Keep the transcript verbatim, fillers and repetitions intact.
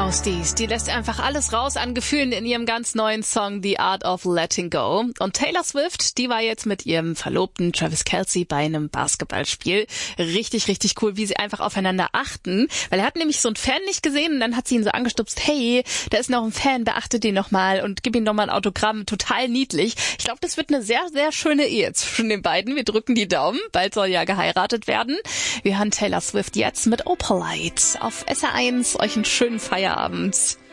Ghosties, die lässt einfach alles raus an Gefühlen in ihrem ganz neuen Song The Art of Letting Go. Und Taylor Swift, die war jetzt mit ihrem Verlobten Travis Kelce bei einem Basketballspiel. Richtig, richtig cool, wie sie einfach aufeinander achten. Weil er hat nämlich so einen Fan nicht gesehen und dann hat sie ihn so angestupst, hey, da ist noch ein Fan, beachte den noch mal und gib ihm noch mal ein Autogramm. Total niedlich. Ich glaube, das wird eine sehr, sehr schöne Ehe zwischen den beiden. Wir drücken die Daumen. Bald soll ja geheiratet werden. Wir hören Taylor Swift jetzt mit Opalite auf S R eins. Euch einen schönen Feierabend.